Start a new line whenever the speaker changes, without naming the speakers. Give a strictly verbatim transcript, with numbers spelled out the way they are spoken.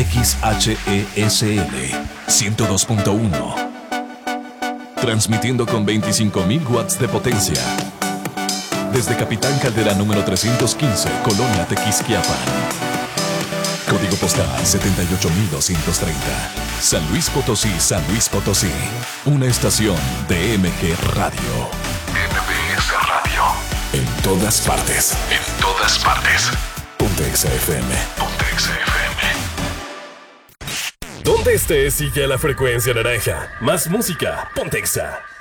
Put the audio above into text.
X H E S L ciento dos punto uno. Transmitiendo con veinticinco mil watts de potencia. Desde Capitán Caldera número trescientos quince, Colonia Tequisquiapan. Código postal setenta y ocho mil doscientos treinta. San Luis Potosí, San Luis Potosí. Una estación de M G Radio. M B S Radio. En todas partes. En todas partes. Pontexa F M. Pontexa F M.
Donde estés, sigue a la frecuencia naranja. Más música, Pontexa.